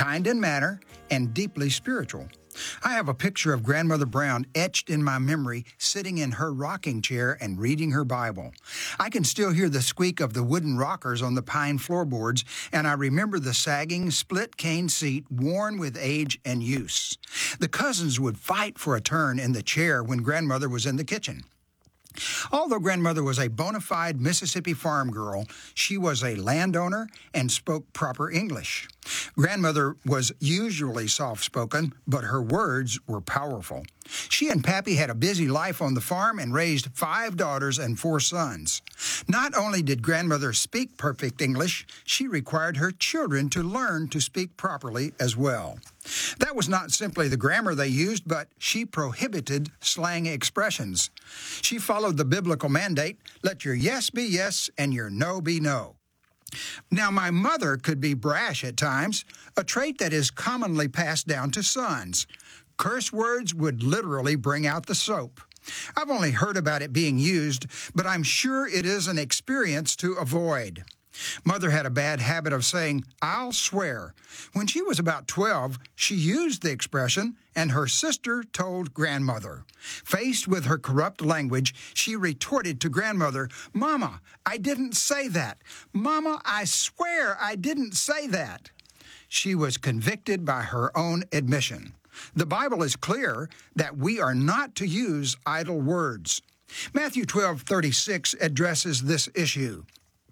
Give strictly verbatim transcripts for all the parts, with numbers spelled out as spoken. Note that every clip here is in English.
kind in manner, and deeply spiritual. I have a picture of Grandmother Brown etched in my memory, sitting in her rocking chair and reading her Bible. I can still hear the squeak of the wooden rockers on the pine floorboards, and I remember the sagging, split cane seat worn with age and use. The cousins would fight for a turn in the chair when Grandmother was in the kitchen. Although Grandmother was a bona fide Mississippi farm girl, she was a landowner and spoke proper English. Grandmother was usually soft-spoken, but her words were powerful. She and Pappy had a busy life on the farm and raised five daughters and four sons. Not only did Grandmother speak perfect English, she required her children to learn to speak properly as well. That was not simply the grammar they used, but she prohibited slang expressions. She followed the biblical mandate, let your yes be yes and your no be no. Now, my mother could be brash at times, a trait that is commonly passed down to sons. Curse words would literally bring out the soap. I've only heard about it being used, but I'm sure it is an experience to avoid. Mother had a bad habit of saying, "I'll swear." When she was about twelve, she used the expression, and her sister told Grandmother. Faced with her corrupt language, she retorted to Grandmother, "Mama, I didn't say that. Mama, I swear I didn't say that." She was convicted by her own admission. The Bible is clear that we are not to use idle words. Matthew twelve thirty-six addresses this issue.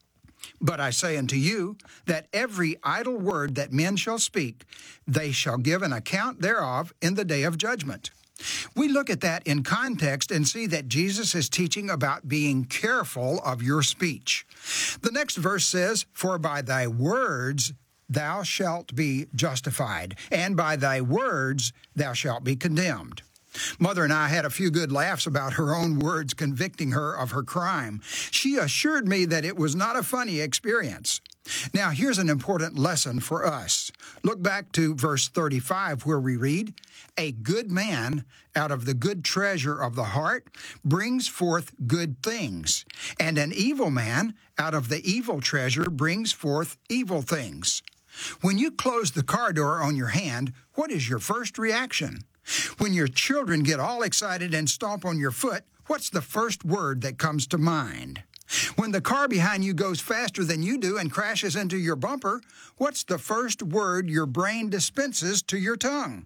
But I say unto you, that every idle word that men shall speak, they shall give an account thereof in the day of judgment. We look at that in context and see that Jesus is teaching about being careful of your speech. The next verse says, "For by thy words thou shalt be justified, and by thy words thou shalt be condemned." Mother and I had a few good laughs about her own words convicting her of her crime. She assured me that it was not a funny experience. Now, here's an important lesson for us. Look back to verse thirty-five, where we read, "A good man out of the good treasure of the heart brings forth good things, and an evil man out of the evil treasure brings forth evil things." When you close the car door on your hand, what is your first reaction? When your children get all excited and stomp on your foot, what's the first word that comes to mind? When the car behind you goes faster than you do and crashes into your bumper, what's the first word your brain dispenses to your tongue?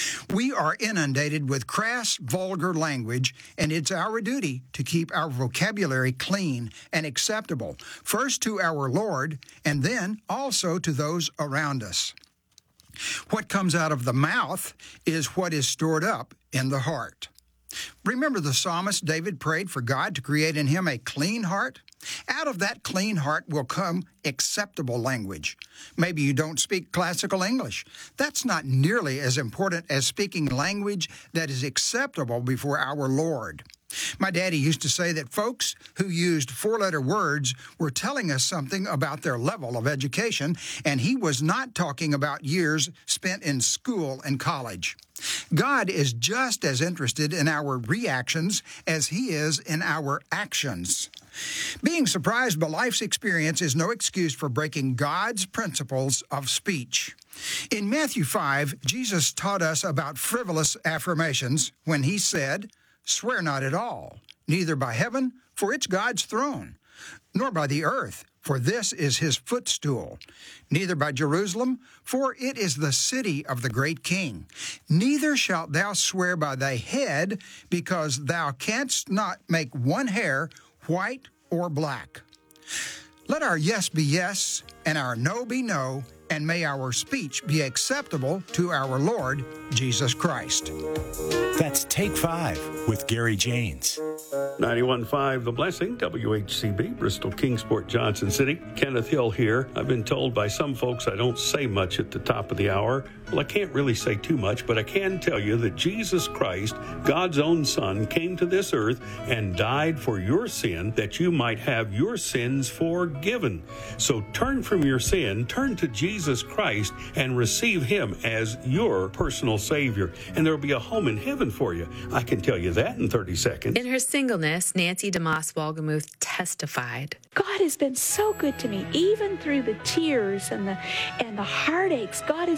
We are inundated with crass, vulgar language, and it's our duty to keep our vocabulary clean and acceptable, first to our Lord, and then also to those around us. What comes out of the mouth is what is stored up in the heart. Remember the psalmist David prayed for God to create in him a clean heart? Out of that clean heart will come acceptable language. Maybe you don't speak classical English. That's not nearly as important as speaking language that is acceptable before our Lord. My daddy used to say that folks who used four-letter words were telling us something about their level of education, and he was not talking about years spent in school and college. God is just as interested in our reactions as he is in our actions. Being surprised by life's experience is no excuse for breaking God's principles of speech. In Matthew five, Jesus taught us about frivolous affirmations when he said, "Swear not at all, neither by heaven, for it's God's throne, nor by the earth, for this is his footstool, neither by Jerusalem, for it is the city of the great king. Neither shalt thou swear by thy head, because thou canst not make one hair white or black." Let our yes be yes, and our no be no, and may our speech be acceptable to our Lord Jesus Christ. That's Take Five with Gary Janes. ninety-one point five The Blessing, W H C B, Bristol, Kingsport, Johnson City. Kenneth Hill here. I've been told by some folks I don't say much at the top of the hour. Well, I can't really say too much, but I can tell you that Jesus Christ, God's own Son, came to this earth and died for your sin, that you might have your sins forgiven. So turn from your sin, turn to Jesus Christ, and receive him as your personal Savior. And there will be a home in heaven for you. I can tell you that in thirty seconds. In her singleness, Nancy DeMoss Wolgemuth testified, "God has been so good to me, even through the tears and the and the heartaches. God has